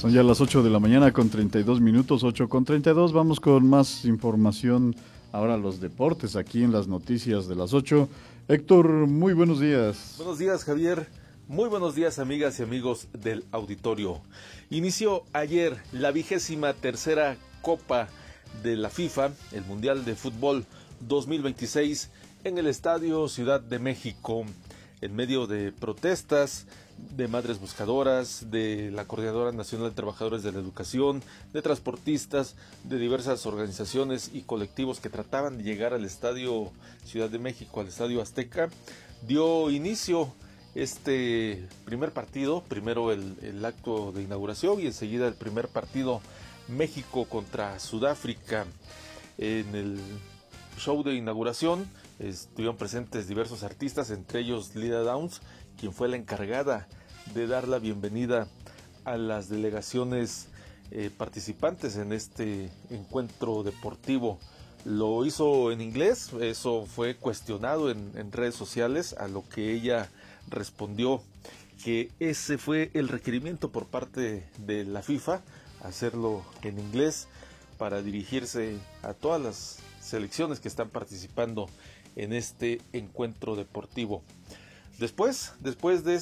Son ya las 8 de la mañana con 32 minutos, 8 con 32. Vamos con más información. Ahora los deportes aquí en las noticias de las 8. Héctor, muy buenos días. Buenos días, Javier. Muy buenos días, amigas y amigos del auditorio. Inició ayer la 23ª Copa de la FIFA, el Mundial de Fútbol 2026, en el Estadio Ciudad de México, en medio de protestas de madres buscadoras, de la Coordinadora Nacional de Trabajadores de la Educación, de transportistas, de diversas organizaciones y colectivos que trataban de llegar al Estadio Ciudad de México, al Estadio Azteca. Dio inicio este primer partido, primero el acto de inauguración y enseguida el primer partido, México contra Sudáfrica. En el show de inauguración estuvieron presentes diversos artistas, entre ellos Lila Downs, quien fue la encargada de dar la bienvenida a las delegaciones participantes en este encuentro deportivo. Lo hizo en inglés, eso fue cuestionado en redes sociales, a lo que ella respondió que ese fue el requerimiento por parte de la FIFA, hacerlo en inglés para dirigirse a todas las selecciones que están participando en este encuentro deportivo. Después de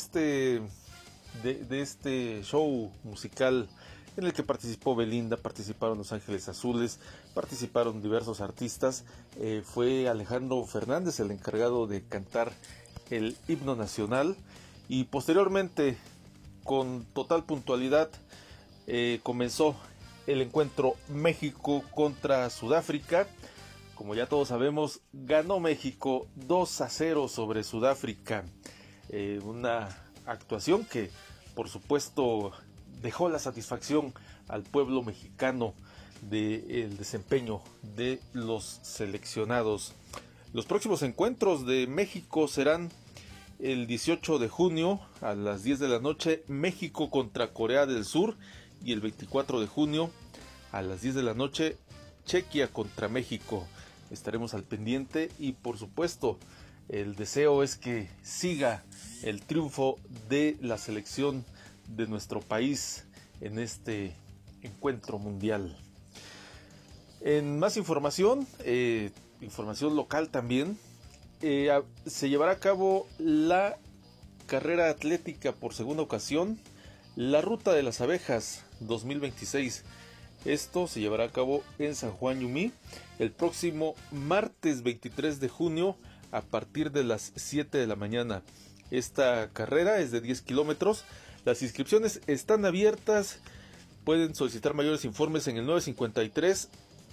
este show musical en el que participó Belinda, participaron Los Ángeles Azules, participaron diversos artistas, fue Alejandro Fernández el encargado de cantar el himno nacional y posteriormente, con total puntualidad, comenzó el encuentro México contra Sudáfrica. Como ya todos sabemos, ganó México 2-0 sobre Sudáfrica. Una actuación que, por supuesto, dejó la satisfacción al pueblo mexicano del desempeño de los seleccionados. Los próximos encuentros de México serán el 18 de junio a las 10 de la noche, México contra Corea del Sur, y el 24 de junio a las 10 de la noche, Chequia contra México. Estaremos al pendiente y, por supuesto, el deseo es que siga el triunfo de la selección de nuestro país en este encuentro mundial. En más información, información local también, se llevará a cabo la carrera atlética por segunda ocasión, la Ruta de las Abejas 2026. Esto se llevará a cabo en San Juan Yumí el próximo martes 23 de junio a partir de las 7 de la mañana. Esta carrera es de 10 kilómetros. Las inscripciones están abiertas. Pueden solicitar mayores informes en el 953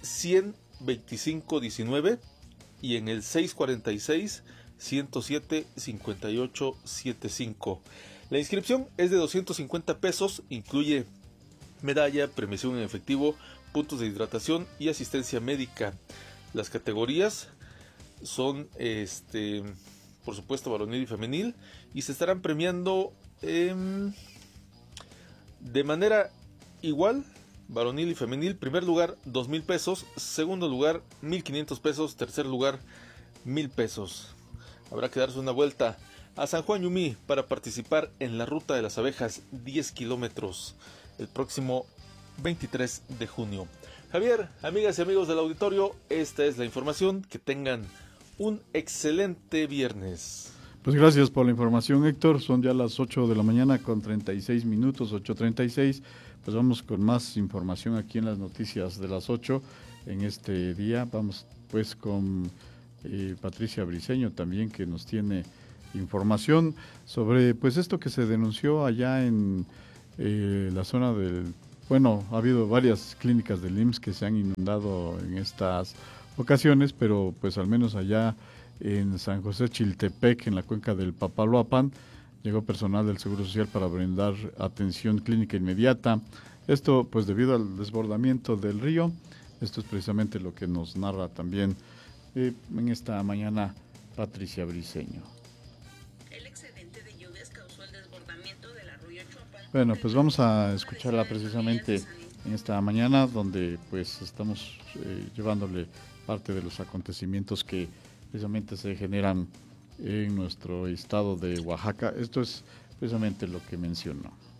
125 19 y en el 646 107 58 75. La inscripción es de 250 pesos, incluye medalla, premiación en efectivo, puntos de hidratación y asistencia médica. Las categorías son, por supuesto, varonil y femenil, y se estarán premiando de manera igual, varonil y femenil. Primer lugar, 2,000 pesos. Segundo lugar, 1,500 pesos. Tercer lugar, 1,000 pesos. Habrá que darse una vuelta a San Juan Yumí para participar en la Ruta de las Abejas, 10 kilómetros, el próximo 23 de junio. Javier, amigas y amigos del auditorio, esta es la información. Que tengan un excelente viernes. Pues gracias por la información, Héctor. Son ya las 8 de la mañana con 36 minutos, 8:36. Pues vamos con más información aquí en las noticias de las 8 en este día. Vamos pues con Patricia Briceño también, que nos tiene información sobre pues esto que se denunció allá en la zona del... Bueno, ha habido varias clínicas del IMSS que se han inundado en estas ocasiones, pero pues al menos allá en San José Chiltepec, en la cuenca del Papaloapan, llegó personal del Seguro Social para brindar atención clínica inmediata. Esto pues debido al desbordamiento del río. Esto es precisamente lo que nos narra también en esta mañana Patricia Briceño. El excedente de lluvias causó el desbordamiento del arroyo Chopan. Bueno, pues vamos a escucharla precisamente en esta mañana, donde pues estamos llevándole parte de los acontecimientos que precisamente se generan en nuestro estado de Oaxaca. Esto es precisamente lo que mencionó.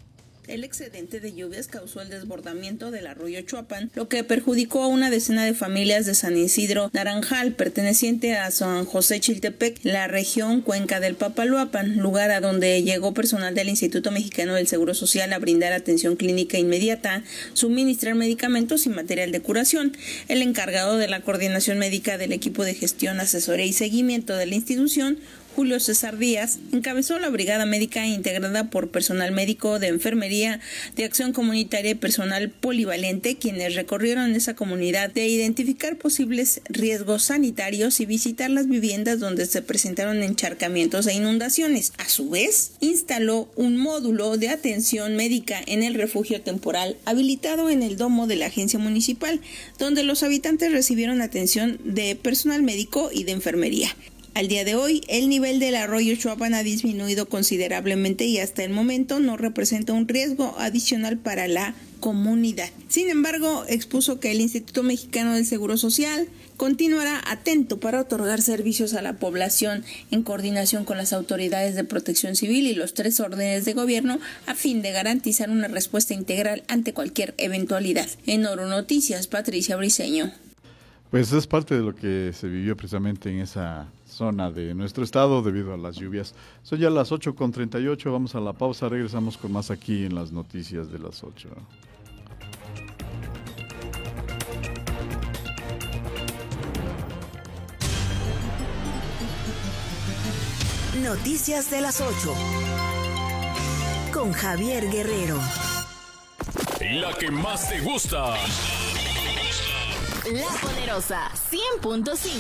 El excedente de lluvias causó el desbordamiento del arroyo Chuapan, lo que perjudicó a una decena de familias de San Isidro Naranjal, perteneciente a San José Chiltepec, la región Cuenca del Papaloapan, lugar a donde llegó personal del Instituto Mexicano del Seguro Social a brindar atención clínica inmediata, suministrar medicamentos y material de curación. El encargado de la coordinación médica del equipo de gestión, asesoría y seguimiento de la institución, Julio César Díaz, encabezó la brigada médica integrada por personal médico, de enfermería, de acción comunitaria y personal polivalente, quienes recorrieron esa comunidad de identificar posibles riesgos sanitarios y visitar las viviendas donde se presentaron encharcamientos e inundaciones. A su vez, instaló un módulo de atención médica en el refugio temporal habilitado en el domo de la agencia municipal, donde los habitantes recibieron atención de personal médico y de enfermería. Al día de hoy, el nivel del arroyo Chuapan ha disminuido considerablemente y hasta el momento no representa un riesgo adicional para la comunidad. Sin embargo, expuso que el Instituto Mexicano del Seguro Social continuará atento para otorgar servicios a la población en coordinación con las autoridades de protección civil y los 3 órdenes de gobierno a fin de garantizar una respuesta integral ante cualquier eventualidad. En Oro Noticias, Patricia Briceño. Pues es parte de lo que se vivió precisamente en esa zona de nuestro estado debido a las lluvias. Son ya las 8:38, vamos a la pausa, regresamos con más aquí en las noticias de las 8. Noticias de las 8 con Javier Guerrero. La que más te gusta. La Poderosa 100.5.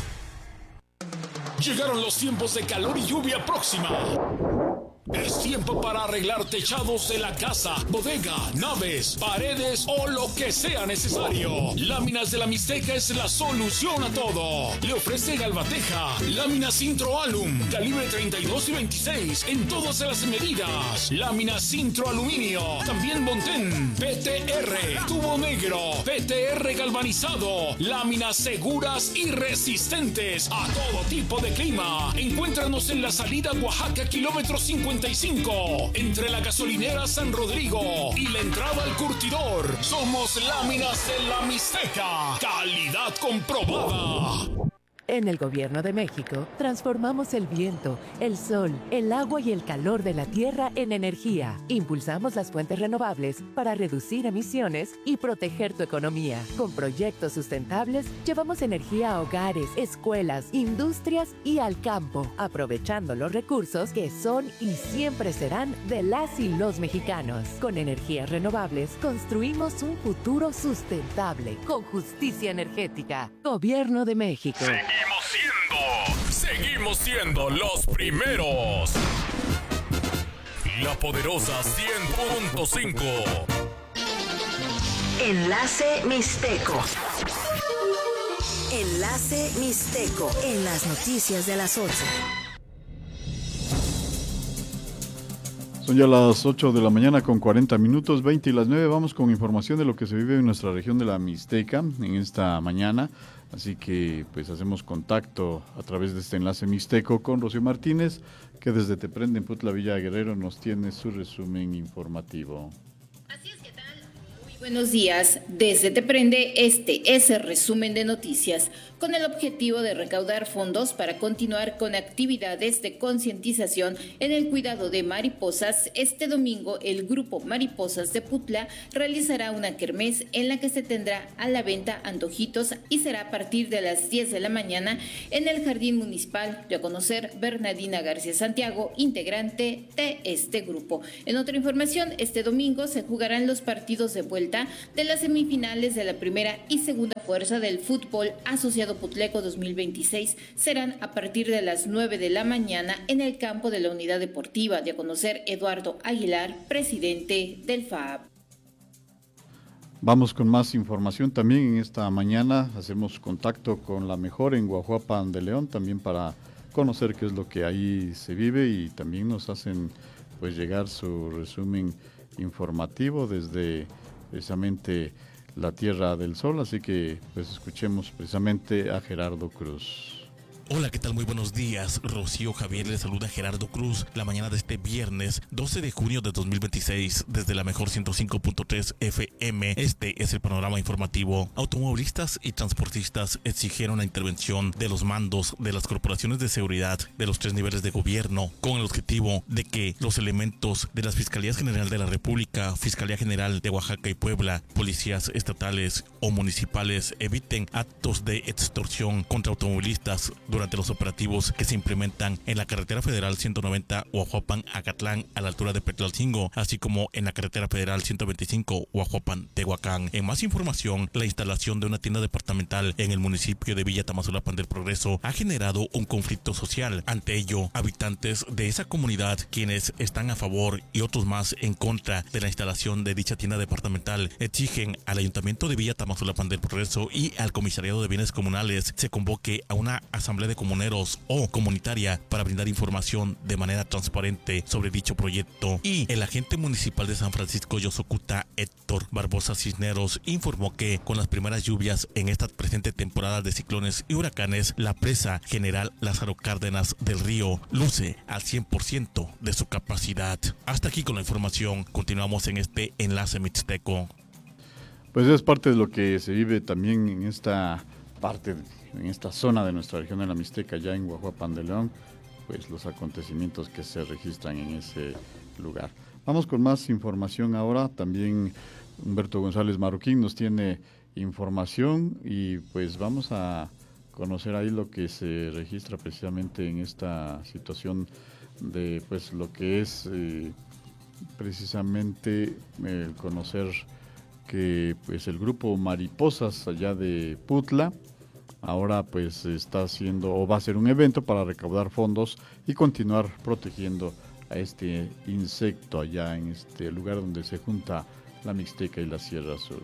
Llegaron los tiempos de calor y lluvia próxima. Es tiempo para arreglar techados de la casa, bodega, naves, paredes o lo que sea necesario. Láminas de la Mixteca es la solución a todo. Le ofrece Galvateja, láminas Intro-Alum, calibre 32 y 26 en todas las medidas. Láminas Intro-Aluminio, también Montén, PTR, tubo negro, PTR galvanizado, láminas seguras y resistentes a todo tipo de clima. Encuéntranos en la salida Oaxaca, kilómetro 55, entre la gasolinera San Rodrigo y la entrada al curtidor. Somos Láminas de la Mixteca, calidad comprobada. En el Gobierno de México, transformamos el viento, el sol, el agua y el calor de la tierra en energía. Impulsamos las fuentes renovables para reducir emisiones y proteger tu economía. Con proyectos sustentables, llevamos energía a hogares, escuelas, industrias y al campo, aprovechando los recursos que son y siempre serán de las y los mexicanos. Con energías renovables, construimos un futuro sustentable, con justicia energética. Gobierno de México. Seguimos siendo los primeros. La Poderosa 100.5. Enlace Mixteco. Enlace Mixteco en las noticias de las 8. Son ya las 8 de la mañana con 40 minutos, 20 y las 9. Vamos con información de lo que se vive en nuestra región de la Mixteca en esta mañana. Así que pues hacemos contacto a través de este enlace mixteco con Rocío Martínez, que desde Teprende en Putla Villa Guerrero nos tiene su resumen informativo. Así es, ¿qué tal? Muy buenos días. Desde Teprende, este es el resumen de noticias, con el objetivo de recaudar fondos para continuar con actividades de concientización en el cuidado de mariposas. Este domingo, el Grupo Mariposas de Putla realizará una kermés en la que se tendrá a la venta antojitos y será a partir de las 10 de la mañana en el Jardín Municipal, dio a conocer Bernardina García Santiago, integrante de este grupo. En otra información, este domingo se jugarán los partidos de vuelta de las semifinales de la primera y segunda fuerza del fútbol asociado Putleco 2026. Serán a partir de las 9 de la mañana en el campo de la Unidad Deportiva, de a conocer Eduardo Aguilar, presidente del FAB. Vamos con más información también en esta mañana. Hacemos contacto con la mejor en Guajuapan de León, también para conocer qué es lo que ahí se vive, y también nos hacen pues llegar su resumen informativo desde precisamente la Tierra del Sol, así que pues escuchemos precisamente a Gerardo Cruz. Hola, ¿qué tal? Muy buenos días. Rocío Javier le saluda a Gerardo Cruz la mañana de este viernes 12 de junio de 2026 desde la mejor 105.3 FM. Este es el panorama informativo. Automovilistas y transportistas exigieron la intervención de los mandos de las corporaciones de seguridad de los 3 niveles de gobierno con el objetivo de que los elementos de las Fiscalías General de la República, Fiscalía General de Oaxaca y Puebla, policías estatales o municipales eviten actos de extorsión contra automovilistas durante los operativos que se implementan en la carretera federal 190 Huajuapan-Acatlán a la altura de Petlalcingo, así como en la carretera federal 125 Huajuapan-Tehuacán. En más información, la instalación de una tienda departamental en el municipio de Villa Tamazulapan del Progreso ha generado un conflicto social. Ante ello, habitantes de esa comunidad, quienes están a favor y otros más en contra de la instalación de dicha tienda departamental, exigen al Ayuntamiento de Villa Tamazulapan del Progreso y al Comisariado de Bienes Comunales se convoque a una asamblea de comuneros o comunitaria para brindar información de manera transparente sobre dicho proyecto. Y el agente municipal de San Francisco Yosocuta, Héctor Barbosa Cisneros, informó que con las primeras lluvias en esta presente temporada de ciclones y huracanes, la presa General Lázaro Cárdenas del Río luce al 100% de su capacidad. Hasta aquí con la información. Continuamos en este enlace mixteco. Pues es parte de lo que se vive también en esta parte, en esta zona de nuestra región de la Mixteca, ya en Huajuapan de León, pues los acontecimientos que se registran en ese lugar. Vamos con más información ahora. También Humberto González Marroquín nos tiene información y pues vamos a conocer ahí lo que se registra precisamente en esta situación de pues lo que es precisamente conocer que pues el grupo Mariposas allá de Putla ahora pues está haciendo o va a hacer un evento para recaudar fondos y continuar protegiendo a este insecto allá en este lugar donde se junta la Mixteca y la Sierra Sur.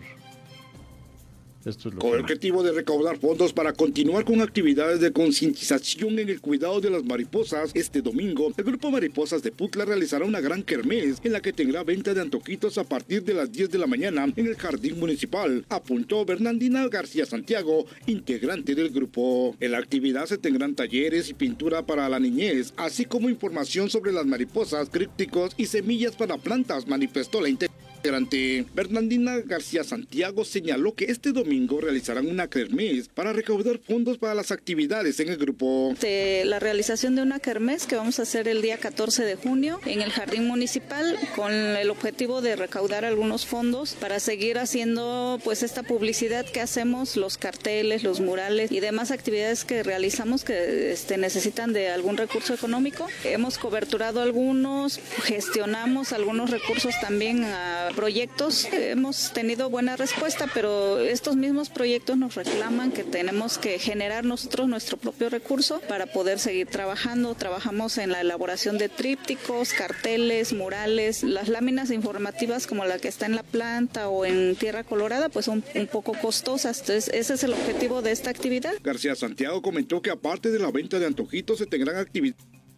Esto es lo con el objetivo de recaudar fondos para continuar con actividades de concientización en el cuidado de las mariposas, este domingo, el Grupo Mariposas de Putla realizará una gran kermés en la que tendrá venta de antojitos a partir de las 10 de la mañana en el Jardín Municipal, apuntó Bernardina García Santiago, integrante del grupo. En la actividad se tendrán talleres y pintura para la niñez, así como información sobre las mariposas, crípticos y semillas para plantas, manifestó la integrante. Bernardina García Santiago señaló que este domingo realizarán una kermés para recaudar fondos para las actividades en el grupo. La realización de una kermés que vamos a hacer el día 14 de junio en el Jardín Municipal con el objetivo de recaudar algunos fondos para seguir haciendo pues esta publicidad que hacemos, los carteles, los murales y demás actividades que realizamos que necesitan de algún recurso económico. Hemos coberturado algunos, gestionamos algunos recursos también a proyectos. Hemos tenido buena respuesta, pero estos mismos proyectos nos reclaman que tenemos que generar nosotros nuestro propio recurso para poder seguir trabajando. Trabajamos en la elaboración de trípticos, carteles, murales, las láminas informativas como la que está en la planta o en Tierra Colorada, pues son un poco costosas. Entonces, ese es el objetivo de esta actividad. García Santiago comentó que aparte de la venta de antojitos, se tendrán actividades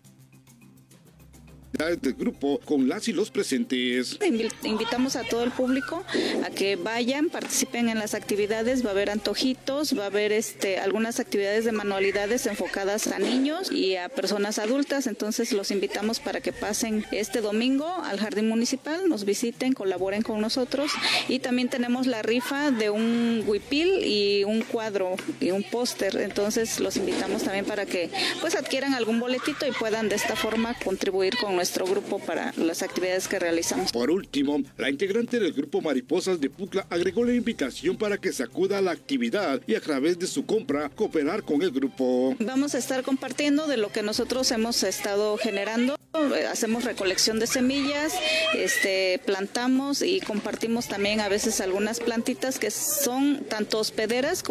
del grupo con las y los presentes. Invitamos a todo el público a que vayan, participen en las actividades. Va a haber antojitos, va a haber algunas actividades de manualidades enfocadas a niños y a personas adultas. Entonces los invitamos para que pasen este domingo al Jardín Municipal, nos visiten, colaboren con nosotros. Y también tenemos la rifa de un huipil y un cuadro y un póster. Entonces los invitamos también para que pues adquieran algún boletito y puedan de esta forma contribuir con nuestro grupo para las actividades que realizamos. Por último, la integrante del Grupo Mariposas de Putla agregó la invitación para que se acuda a la actividad y a través de su compra cooperar con el grupo. Vamos a estar compartiendo de lo que nosotros hemos estado generando. Hacemos recolección de semillas, plantamos y compartimos también a veces algunas plantitas que son tanto hospederas como